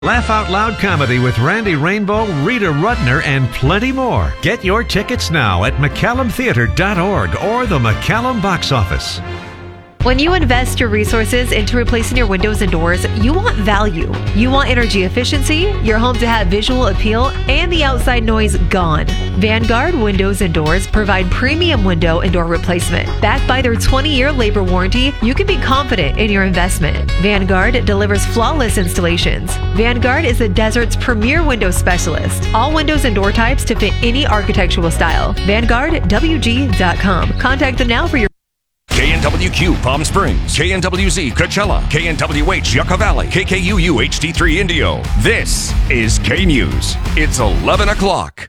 Laugh Out Loud Comedy with Randy Rainbow, Rita Rudner, and plenty more. Get your tickets now at McCallumTheater.org or the McCallum box office. When you invest your resources into replacing your windows and doors, you want value. You want energy efficiency, your home to have visual appeal, and the outside noise gone. Vanguard Windows and Doors provide premium window and door replacement. Backed by their 20-year labor warranty, you can be confident in your investment. Vanguard delivers flawless installations. Vanguard is the desert's premier window specialist. All windows and door types to fit any architectural style. VanguardWG.com. Contact them now for your KNWQ Palm Springs, KNWZ Coachella, KNWH Yucca Valley, KKUU HD3 Indio. This is K News. It's 11 o'clock.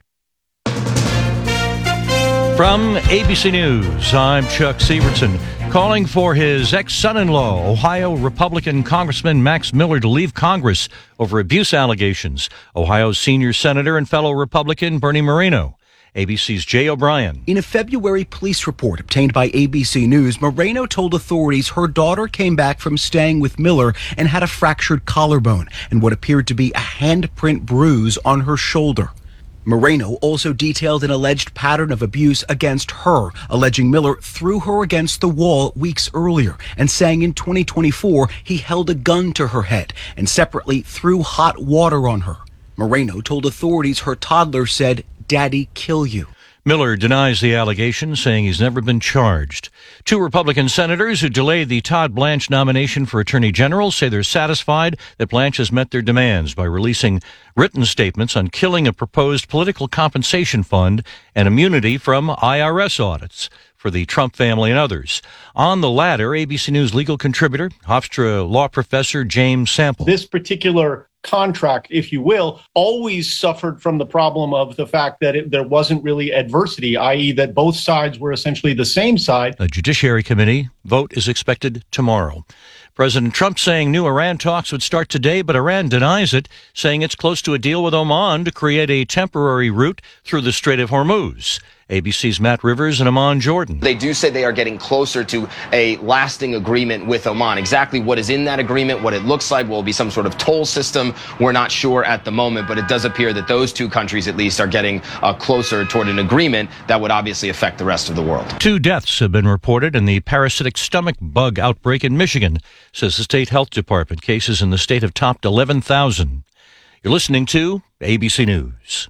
From ABC News, I'm Chuck Severson. Calling for his ex-son-in-law, Ohio Republican Congressman Max Miller, to leave Congress over abuse allegations. Ohio's senior senator and fellow Republican Bernie Moreno. ABC's Jay O'Brien. In a February police report obtained by ABC News, Moreno told authorities her daughter came back from staying with Miller and had a fractured collarbone and what appeared to be a handprint bruise on her shoulder. Moreno also detailed an alleged pattern of abuse against her, alleging Miller threw her against the wall weeks earlier and saying in 2024 he held a gun to her head and separately threw hot water on her. Moreno told authorities her toddler said, "Daddy, kill you." Miller denies the allegation, saying he's never been charged. Two Republican senators who delayed the Todd Blanche nomination for Attorney General say they're satisfied that Blanche has met their demands by releasing written statements on killing a proposed political compensation fund and immunity from IRS audits for the Trump family and others. On the latter, ABC News legal contributor, Hofstra law professor James Sample. This particular contract, if you will, always suffered from the problem of the fact that there wasn't really adversity, i.e. that both sides were essentially the same side. The Judiciary Committee vote is expected tomorrow. President Trump saying new Iran talks would start today, but Iran denies it, saying it's close to a deal with Oman to create a temporary route through the Strait of Hormuz. ABC's Matt Rivers and Amon Jordan. They do say they are getting closer to a lasting agreement with Oman. Exactly what is in that agreement, what it looks like, will be some sort of toll system. We're not sure at the moment, but it does appear that those two countries at least are getting closer toward an agreement that would obviously affect the rest of the world. 2 deaths have been reported in the parasitic stomach bug outbreak in Michigan, says the state health department. Cases in the state have topped 11,000. You're listening to ABC News.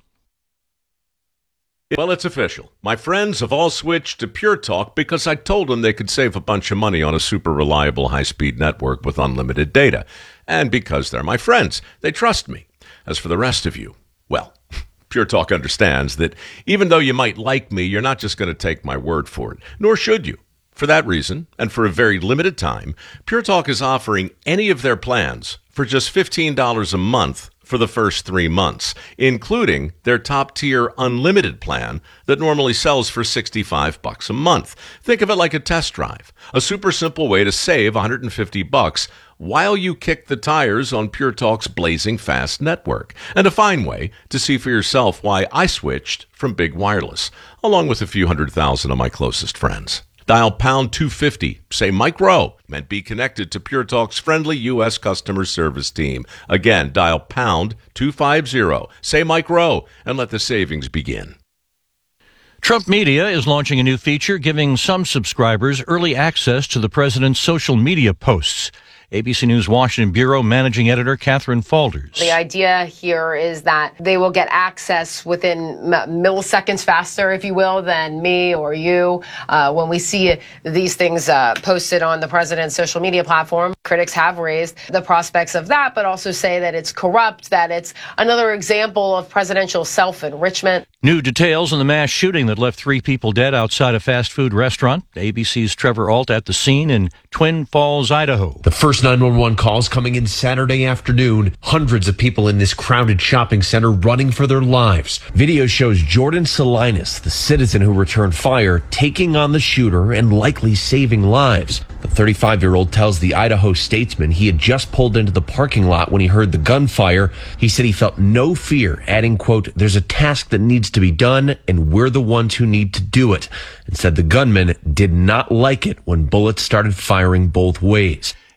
Well, it's official. My friends have all switched to Pure Talk because I told them they could save a bunch of money on a super reliable high-speed network with unlimited data. And because they're my friends, they trust me. As for the rest of you, well, Pure Talk understands that even though you might like me, you're not just going to take my word for it, nor should you. For that reason, and for a very limited time, Pure Talk is offering any of their plans for just $15 a month for the first 3 months, including their top-tier unlimited plan that normally sells for $65 a month. Think of it like a test drive, a super simple way to save $150 while you kick the tires on Pure Talk's blazing fast network, and a fine way to see for yourself why I switched from Big Wireless, along with a few 100,000 of my closest friends. Dial pound 250, say Mike Rowe, and be connected to Pure Talk's friendly U.S. customer service team. Again, dial pound 250, say Mike Rowe, and let the savings begin. Trump Media is launching a new feature giving some subscribers early access to the president's social media posts. ABC News Washington Bureau Managing Editor Catherine Falders. The idea here is that they will get access within milliseconds faster, if you will, than me or you. When we see these things posted on the president's social media platform, critics have raised the prospects of that, but also say that it's corrupt, that it's another example of presidential self-enrichment. New details on the mass shooting that left 3 people dead outside a fast food restaurant. ABC's Trevor Alt at the scene in Twin Falls, Idaho. The first 911 calls coming in Saturday afternoon. Hundreds of people in this crowded shopping center running for their lives. Video shows Jordan Salinas, the citizen who returned fire, taking on the shooter and likely saving lives. The 35-year-old tells the Idaho Statesman he had just pulled into the parking lot when he heard the gunfire. He said he felt no fear, adding, quote, "There's a task that needs to be done, and we're the ones who need to do it," and said the gunman did not like it when bullets started firing both ways.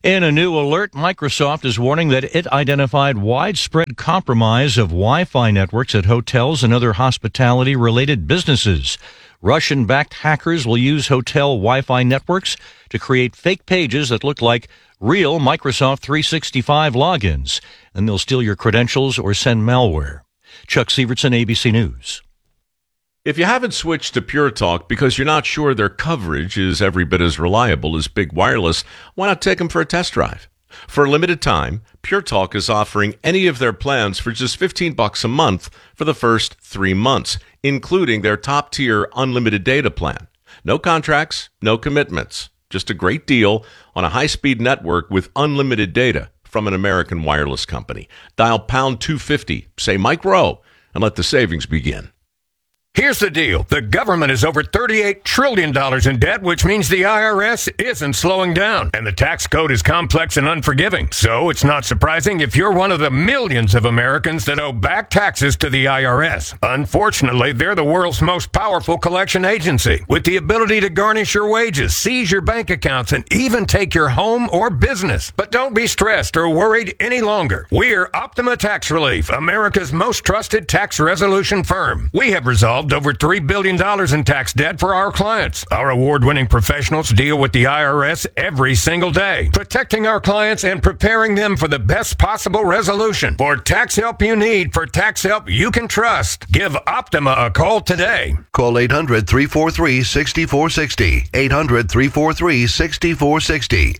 In a new alert, Microsoft is warning that it identified widespread compromise of Wi-Fi networks at hotels and other hospitality-related businesses. Russian-backed hackers will use hotel Wi-Fi networks to create fake pages that look like real Microsoft 365 logins, and they'll steal your credentials or send malware. Chuck Sievertson, ABC News. If you haven't switched to Pure Talk because you're not sure their coverage is every bit as reliable as Big Wireless, why not take them for a test drive? For a limited time, Pure Talk is offering any of their plans for just $15 a month for the first 3 months, including their top-tier unlimited data plan. No contracts, no commitments. Just a great deal on a high-speed network with unlimited data from an American wireless company. Dial pound 250, say Mike Rowe, and let the savings begin. Here's the deal. The government is over $38 trillion in debt, which means the IRS isn't slowing down. And the tax code is complex and unforgiving. So it's not surprising if you're one of the millions of Americans that owe back taxes to the IRS. Unfortunately, they're the world's most powerful collection agency, with the ability to garnish your wages, seize your bank accounts, and even take your home or business. But don't be stressed or worried any longer. We're Optima Tax Relief, America's most trusted tax resolution firm. We have resolved over $3 billion in tax debt for our clients. Our award-winning professionals deal with the IRS every single day, protecting our clients and preparing them for the best possible resolution. For tax help you need, for tax help you can trust, give Optima a call today. Call 800-343-6460. 800-343-6460.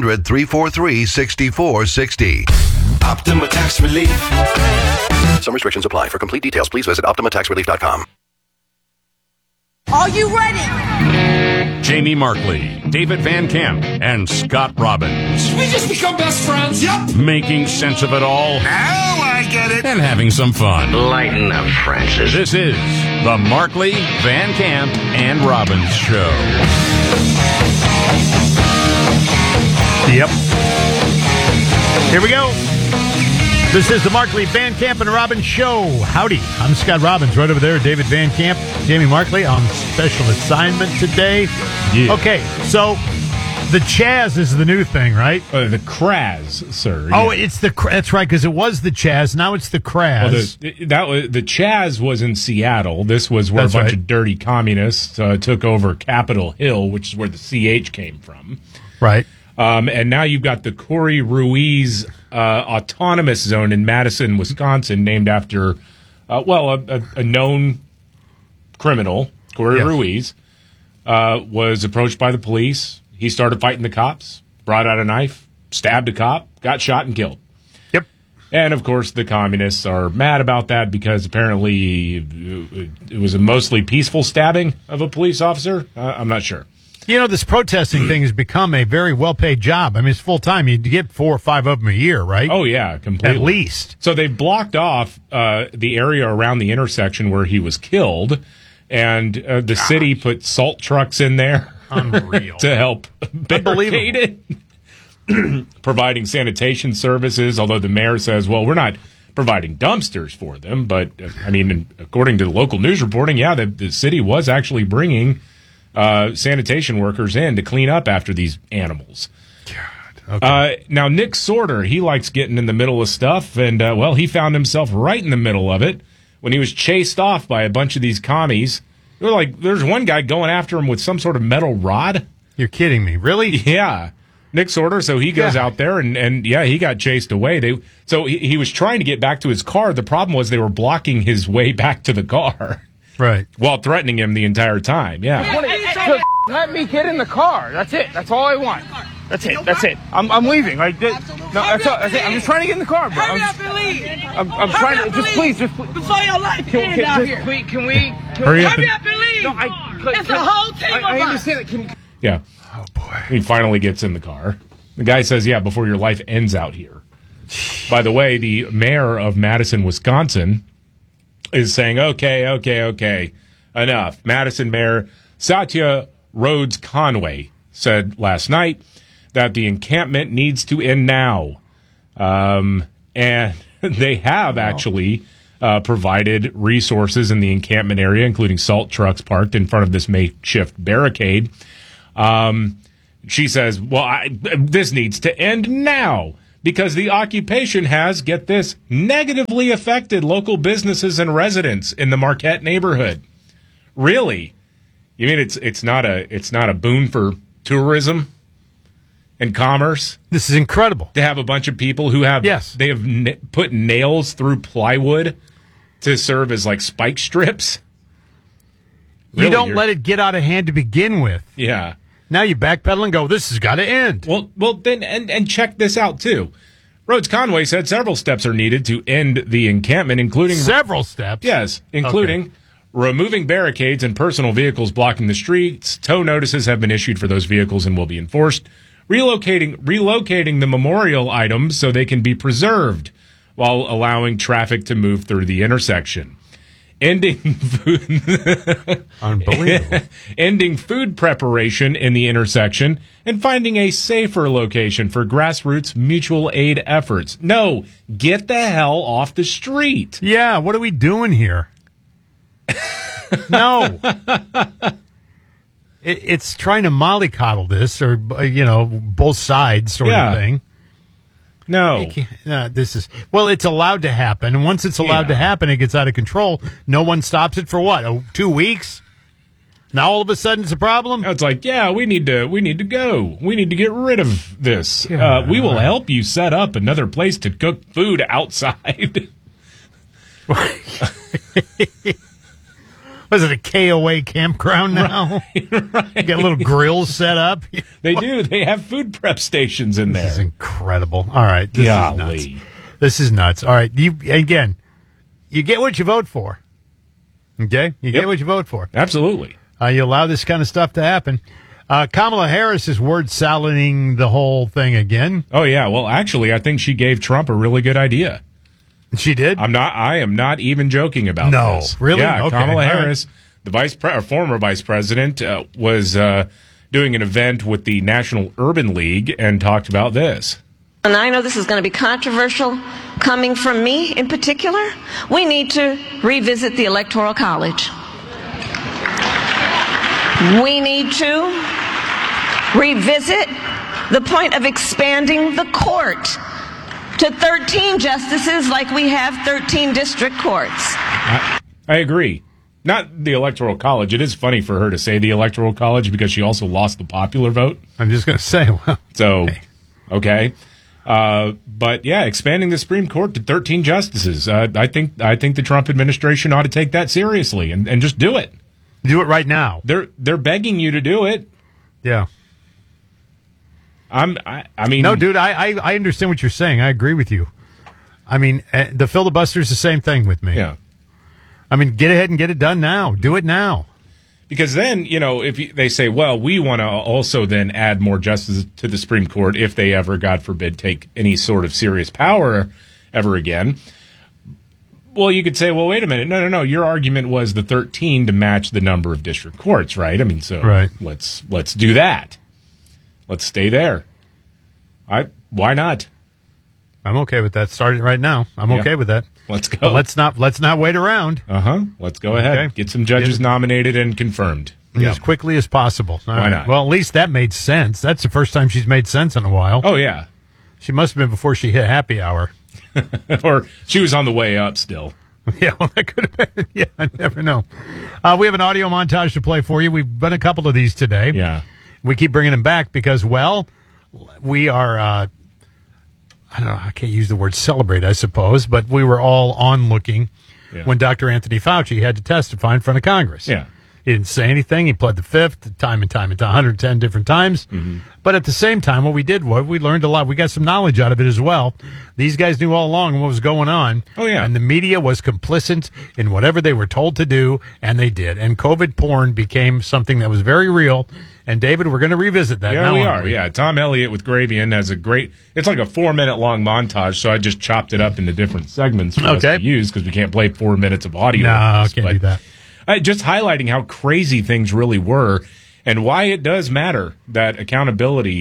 800-343-6460. Optima Tax Relief. Some restrictions apply. For complete details, please visit OptimaTaxRelief.com. Are you ready? Jamie Markley, David Van Camp, and Scott Robbins. We just become best friends. Yep. Making sense of it all. Now I get it. And having some fun. Lighten up, Francis. This is the Markley, Van Camp, and Robbins Show. Yep. Here we go. This is the Markley, Van Camp, and Robbins Show. Howdy. I'm Scott Robbins. Right over there, David Van Camp, Jamie Markley on special assignment today. Yeah. Okay, so the Chaz is the new thing, right? The Kraz, sir. Oh, yeah. That's right, because it was the Chaz. Now it's the Kraz. Well, the Chaz was in Seattle. This was where a bunch of dirty communists took over Capitol Hill, which is where the CH came from. Right. And now you've got the Corey Ruiz Autonomous Zone in Madison, Wisconsin, named after, a known criminal. Corey Ruiz was approached by the police. He started fighting the cops, brought out a knife, stabbed a cop, got shot and killed. Yep. And, of course, the communists are mad about that because apparently it was a mostly peaceful stabbing of a police officer. I'm not sure. You know, this protesting thing has become a very well-paid job. I mean, it's full-time. You get 4 or 5 of them a year, right? Oh, yeah, completely. At least. So they blocked off the area around the intersection where he was killed, and the city put salt trucks in there to help barricade it, providing sanitation services, although the mayor says, well, we're not providing dumpsters for them. But, I mean, according to the local news reporting, the city was actually bringing sanitation workers in to clean up after these animals. God. Okay. Now, Nick Sorter, he likes getting in the middle of stuff, and, he found himself right in the middle of it when he was chased off by a bunch of these commies. They're like, there's one guy going after him with some sort of metal rod. You're kidding me. Really? Yeah. Nick Sorter, so he goes out there, and he got chased away. So he was trying to get back to his car. The problem was they were blocking his way back to the car. Right. While threatening him the entire time, Let me get in the car. That's it. That's all I want. That's it. I'm leaving. Like, no, that's all. That's it. I'm just trying to get in the car, bro. Hurry up and leave. I'm trying to. Just please. Before your life ends out here. Can we? Hurry up and leave. No, it's a whole team of us. I understand that. Yeah. Oh, boy. He finally gets in the car. The guy says, before your life ends out here. By the way, the mayor of Madison, Wisconsin, is saying, okay, enough. Madison Mayor Satya Rhodes Conway said last night that the encampment needs to end now. And they have actually provided resources in the encampment area, including salt trucks parked in front of this makeshift barricade. She says, well, this needs to end now because the occupation has, get this, negatively affected local businesses and residents in the Marquette neighborhood. Really? You mean it's not a boon for tourism and commerce? This is incredible. To have a bunch of people who have they have put nails through plywood to serve as like spike strips. You don't let it get out of hand to begin with. Yeah. Now you backpedal and go, this has got to end. Well, then, and check this out, too. Rhodes Conway said several steps are needed to end the encampment, including... Several steps? Yes, including removing barricades and personal vehicles blocking the streets. Tow notices have been issued for those vehicles and will be enforced. Relocating the memorial items so they can be preserved while allowing traffic to move through the intersection. Ending food preparation in the intersection and finding a safer location for grassroots mutual aid efforts. No, get the hell off the street. Yeah, what are we doing here? No. It's trying to mollycoddle this or, both sides sort of thing. No. It's allowed to happen. And once it's allowed to happen, it gets out of control. No one stops it for what? 2 weeks? Now all of a sudden it's a problem? It's like, we need to go. We need to get rid of this. We will help you set up another place to cook food outside. Was it a KOA campground now? Right. Got little grills set up. They do. They have food prep stations in there. This is incredible. All right. Golly. This is nuts. All right. You get what you vote for. Okay? You get what you vote for. Absolutely. You allow this kind of stuff to happen. Kamala Harris is word salading the whole thing again. Oh, yeah. Well, actually, I think she gave Trump a really good idea. She did? I am not even joking about this. No, really? Yeah, okay. Kamala Harris, the former vice president, was doing an event with the National Urban League and talked about this. And I know this is going to be controversial coming from me in particular. We need to revisit the Electoral College. We need to revisit the point of expanding the court to 13 justices like we have 13 district courts. I agree. Not the Electoral College. It is funny for her to say the Electoral College because she also lost the popular vote. I'm just going to say, well. So, okay. But yeah, expanding the Supreme Court to 13 justices. I think the Trump administration ought to take that seriously and just do it. Do it right now. They're begging you to do it. Yeah. I mean, no, dude, I understand what you're saying. I agree with you. I mean, the filibuster's the same thing with me. Yeah. I mean, get ahead and get it done now. Do it now. Because then, if they say, well, we want to also then add more justices to the Supreme Court if they ever, God forbid, take any sort of serious power ever again. Well, you could say, well, wait a minute. No. Your argument was the 13 to match the number of district courts, right? I mean, so right. Let's do that. Let's stay there. Why not? I'm okay with that. Start it right now. I'm okay with that. Let's go. But let's not wait around. Let's go ahead. Okay. Get some judges nominated and confirmed. As quickly as possible. Why not? Well, at least that made sense. That's the first time she's made sense in a while. Oh, yeah. She must have been before she hit happy hour. Or she was on the way up still. Yeah, well, that could have been. Yeah, I never know. We have an audio montage to play for you. We've done a couple of these today. Yeah. We keep bringing them back because, well, we are, I don't know, I can't use the word celebrate, I suppose, but we were all onlooking when Dr. Anthony Fauci had to testify in front of Congress. Yeah. He didn't say anything. He pled the fifth time and time 110 different times. Mm-hmm. But at the same time, what we did was we learned a lot. We got some knowledge out of it as well. These guys knew all along what was going on. Oh, yeah. And the media was complicit in whatever they were told to do, and they did. And COVID porn became something that was very real. And, David, we're going to revisit that. Yeah, now, we aren't are. Yeah, Tom Elliott with Gravian has a great... It's like a 4-minute-long montage, so I just chopped it up into different segments for us to use because we can't play 4 minutes of audio. No, can't do that. Just highlighting how crazy things really were and why it does matter that accountability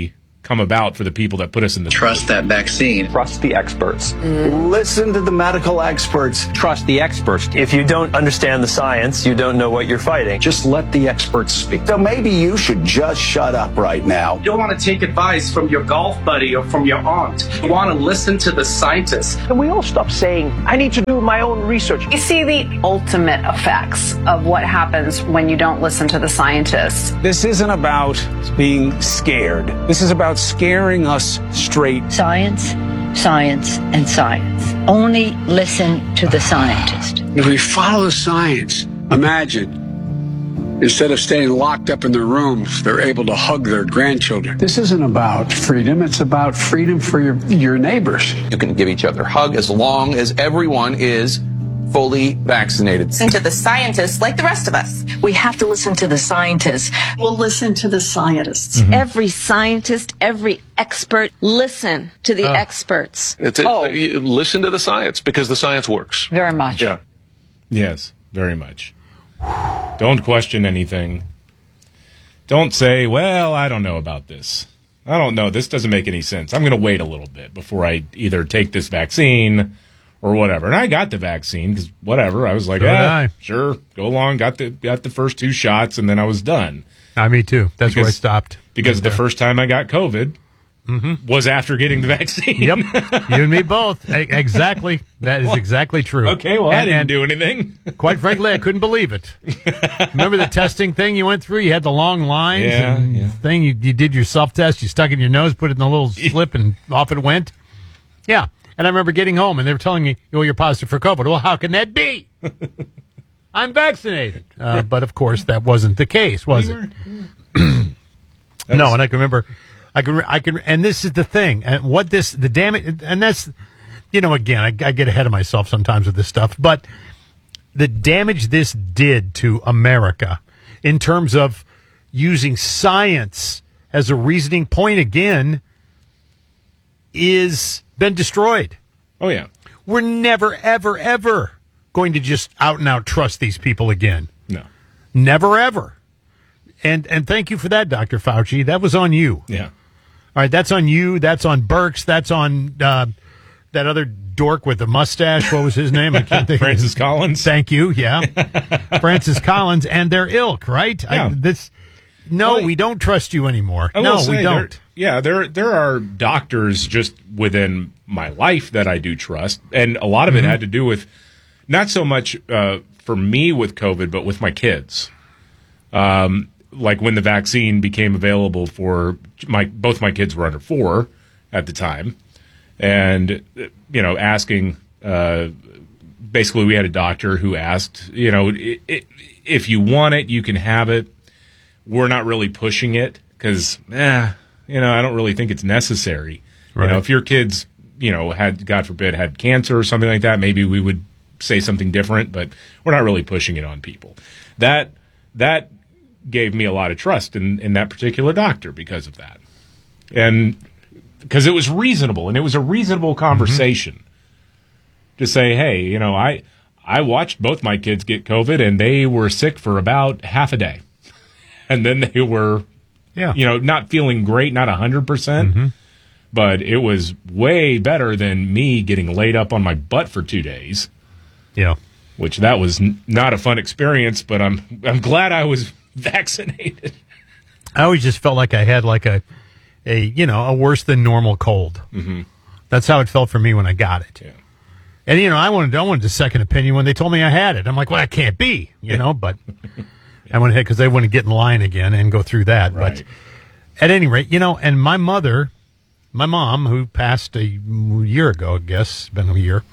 come about for the people that put us in the Trust that vaccine. Trust the experts. Listen to the medical experts. Trust the experts. If you don't understand the science, you don't know what you're fighting. Just let the experts speak. So maybe you should just shut up right now. You don't want to take advice from your golf buddy or from your aunt. You want to listen to the scientists. Can we all stop saying, I need to do my own research? You see the ultimate effects of what happens when you don't listen to the scientists. This isn't about being scared. This is about scaring us straight. Science, science, and science. Only listen to the scientist. If we follow the science, imagine, instead of staying locked up in their rooms, they're able to hug their grandchildren. This isn't about freedom. It's about freedom for your neighbors. You can give each other a hug as long as everyone is fully vaccinated. Listen to the scientists like the rest of us. We have to listen to the scientists. We'll listen to the scientists. Every scientist, every expert, listen to the experts. Listen to the science because the science works. Very much. Yeah. Yes, very much. Don't question anything. Don't say, well, I don't know about this. I don't know. This doesn't make any sense. I'm going to wait a little bit before I either take this vaccine or whatever. And I got the vaccine because whatever. I was like, sure, go along. Got the first 2 shots, and then I was done. Me too. That's where I stopped. Because the first time I got COVID was after getting the vaccine. Yep. You and me both. Exactly. That is exactly true. Okay, well, I didn't do anything. Quite frankly, I couldn't believe it. Remember the testing thing you went through? You had the long lines thing. You did your self-test. You stuck it in your nose, put it in a little slip, and off it went. Yeah. And I remember getting home, and they were telling me, you're positive for COVID. Well, how can that be? I'm vaccinated. But, of course, that wasn't the case, was it? No, and I can remember, and this is the thing, and the damage, and that's, again, I get ahead of myself sometimes with this stuff, but the damage this did to America in terms of using science as a reasoning point again is been destroyed. Oh, yeah. We're never, ever, ever going to just out and out trust these people again. No. Never, ever. And thank you for that, Dr. Fauci. That was on you. Yeah. All right, that's on you. That's on Birx. That's on that other dork with the mustache. What was his name? I can't think. Francis Collins. Thank you. Yeah. Francis Collins and their ilk, right? Yeah. We don't trust you anymore. No, we don't. There are doctors just within my life that I do trust, and a lot of it had to do with not so much for me with COVID, but with my kids. Like when the vaccine became available for both my kids were under 4 at the time, and asking. Basically, we had a doctor who asked, if you want it, you can have it. We're not really pushing it because, I don't really think it's necessary. Right. If your kids, had, God forbid, had cancer or something like that, maybe we would say something different, but we're not really pushing it on people. That gave me a lot of trust in that particular doctor because of that. And because it was reasonable, and it was a reasonable conversation to say, hey, I watched both my kids get COVID, and they were sick for about half a day. And then they were, not feeling great, not 100%, but it was way better than me getting laid up on my butt for 2 days. Yeah, which that was not a fun experience, but I'm glad I was vaccinated. I always just felt like I had like a worse than normal cold. That's how it felt for me when I got it. Yeah. And I wanted a second opinion when they told me I had it. I'm like, well, that can't be, but. I went ahead because they want to get in line again and go through that. Right. But at any rate, and my mom, who passed a year ago, I guess, been a year,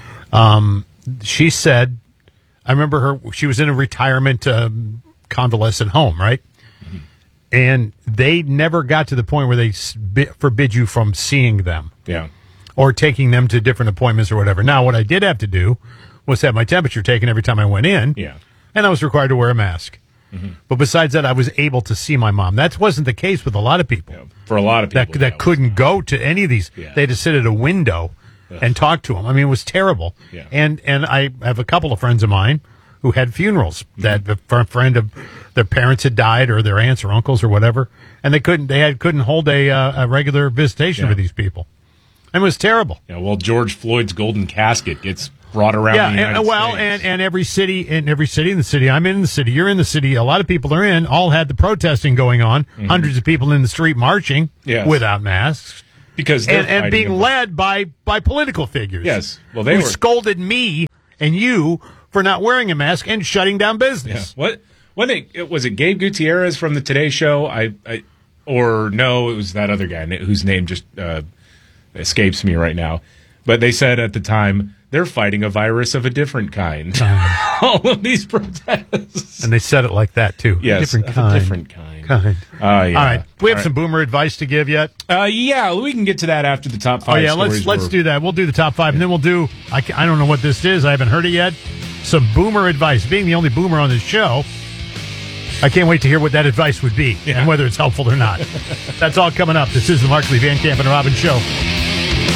she said, I remember she was in a retirement convalescent home, right? And they never got to the point where they forbid you from seeing them. Yeah. Or taking them to different appointments or whatever. Now, what I did have to do was have my temperature taken every time I went in. Yeah. And I was required to wear a mask. But besides that, I was able to see my mom. That wasn't the case with a lot of people. Yeah, for a lot of people. That couldn't go to any of these. Yeah. They had to sit at a window and talk to them. I mean, it was terrible. Yeah. And I have a couple of friends of mine who had funerals that the friend of their parents had died or their aunts or uncles or whatever, and they couldn't hold a regular visitation for these people. And it was terrible. Yeah, well, George Floyd's golden casket gets brought around the United States. And every city in the city I'm in the city, you're in the city, a lot of people are in, all had the protesting going on, hundreds of people in the street marching without masks. Because and being led by political figures. Yes. Well, who scolded me and you for not wearing a mask and shutting down business. Yeah. Was it Gabe Gutierrez from the Today Show? Or no, it was that other guy whose name just escapes me right now. But they said at the time, they're fighting a virus of a different kind. All of these protests. And they said it like that, too. Yes, a different kind. Yeah. All right. We have All some boomer advice to give yet? Yeah, we can get to that after the top 5 Oh, yeah, stories. let's do that. We'll do the top 5, and then we'll do, I don't know what this is. I haven't heard it yet. Some boomer advice. Being the only boomer on this show, I can't wait to hear what that advice would be and whether it's helpful or not. That's all coming up. This is the Markley, Van Camp, and Robbins Show.